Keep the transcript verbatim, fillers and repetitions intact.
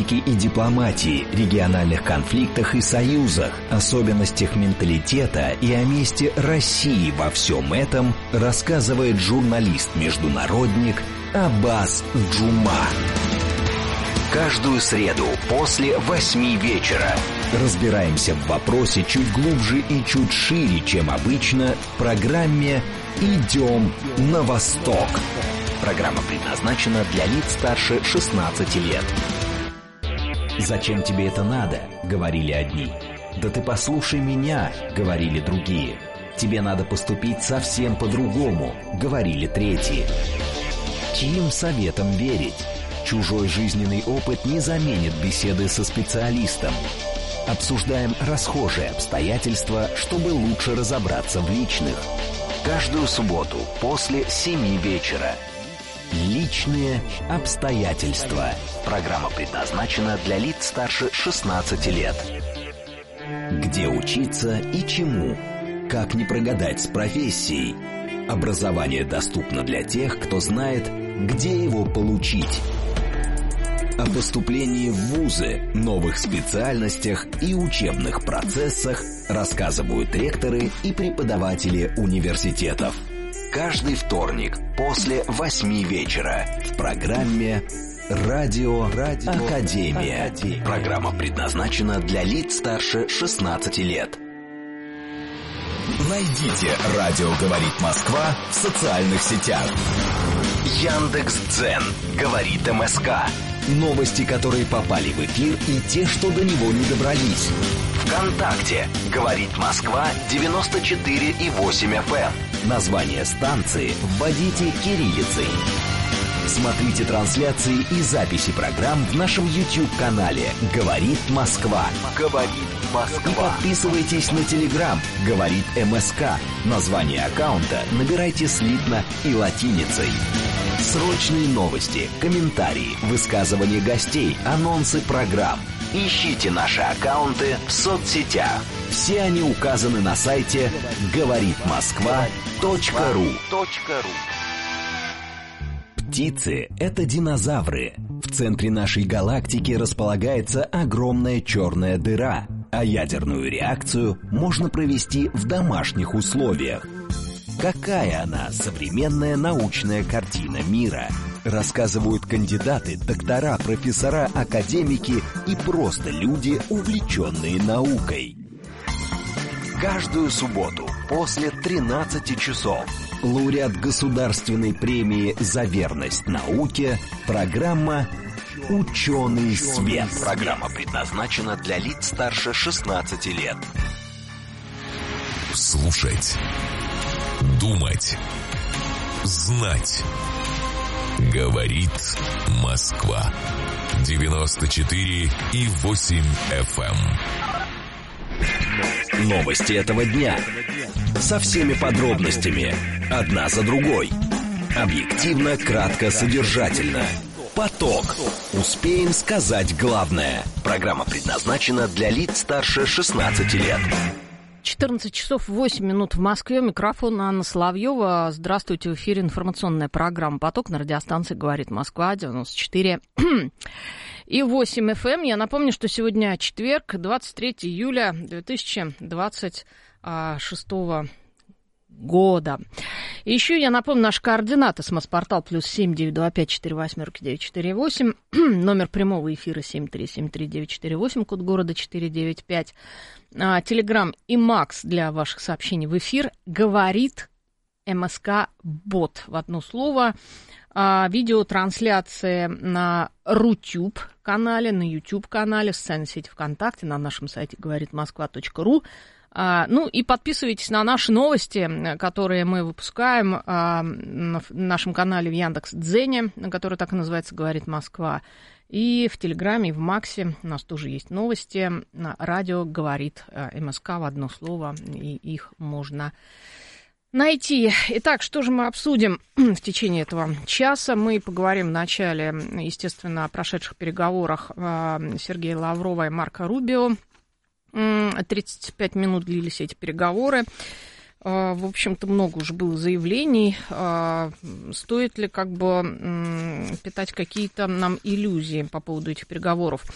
политике и дипломатии, региональных конфликтах и союзах, особенностях менталитета и о месте России во всем этом рассказывает журналист-международник Аббас Джума. Каждую среду после восьми вечера разбираемся в вопросе чуть глубже и чуть шире, чем обычно, в программе «Идем на восток». Программа предназначена для лиц старше шестнадцати лет. «Зачем тебе это надо?» — говорили одни. «Да ты послушай меня», — говорили другие. «Тебе надо поступить совсем по-другому», — говорили третьи. Чьим советам верить? Чужой жизненный опыт не заменит беседы со специалистом. Обсуждаем расхожие обстоятельства, чтобы лучше разобраться в личных. Каждую субботу после семи вечера. Личные обстоятельства. Программа предназначена для лиц старше шестнадцати лет. Где учиться и чему? Как не прогадать с профессией? Образование доступно для тех, кто знает, где его получить. О поступлении в вузы, новых специальностях и учебных процессах рассказывают ректоры и преподаватели университетов. Каждый вторник после восьми вечера в программе «Радио, Радио Академия». Академия. Программа предназначена для лиц старше шестнадцати лет. Найдите «Радио говорит Москва» в социальных сетях. Яндекс.Дзен говорит МСК. Новости, которые попали в эфир, и те, что до него не добрались. ВКонтакте говорит Москва девяносто четыре и восемь эф эм. Название станции вводите кириллицей. Смотрите трансляции и записи программ в нашем YouTube-канале «Говорит Москва». «Говорит Москва». И подписывайтесь на Telegram «Говорит МСК». Название аккаунта набирайте слитно и латиницей. Срочные новости, комментарии, высказывания гостей, анонсы программ. Ищите наши аккаунты в соцсетях. Все они указаны на сайте говорит москва точка ру. Птицы — это динозавры. В центре нашей галактики располагается огромная черная дыра, а ядерную реакцию можно провести в домашних условиях. Какая она, современная научная картина мира? Рассказывают кандидаты, доктора, профессора, академики и просто люди, увлеченные наукой. Каждую субботу после тринадцати часов лауреат государственной премии за верность науке, программа «Ученый свет». Программа предназначена для лиц старше шестнадцати лет. Слушать, думать, знать. Говорит Москва. девяносто четыре и восемь эф эм. Новости этого дня. Со всеми подробностями. Одна за другой. Объективно, кратко, содержательно. Поток. Успеем сказать главное. Программа предназначена для лиц старше шестнадцати лет. четырнадцать часов восемь минут в Москве. Микрофон Анна Соловьева. Здравствуйте. В эфире информационная программа «Поток» на радиостанции «Говорит Москва» девяносто четыре и восемь эф эм. Я напомню, что сегодня четверг, двадцать третьего июля две тысячи двадцать шестого года. И еще я напомню, наши координаты. СМС-портал плюс семь девять два пять четыре восемь девять четыре восемь. Номер прямого эфира семь три семь три девять четыре восемь. Код города четыреста девяносто пять. Телеграм и Макс для ваших сообщений в эфир. Говорит МСК-бот. В одно слово. Видеотрансляция на Рутюб-канале, на YouTube-канале, в социальной сети ВКонтакте, на нашем сайте говорит москва точка ру. Ну и подписывайтесь на наши новости, которые мы выпускаем на нашем канале в Яндекс.Дзене, который так и называется «Говорит Москва». И в Телеграме, и в Максе у нас тоже есть новости. Радио говорит МСК в одно слово, и их можно найти. Итак, что же мы обсудим в течение этого часа? Мы поговорим вначале, естественно, о прошедших переговорах Сергея Лаврова и Марко Рубио. тридцать пять минут длились эти переговоры. В общем-то, много уже было заявлений. Стоит ли как бы питать какие-то нам иллюзии по поводу этих переговоров?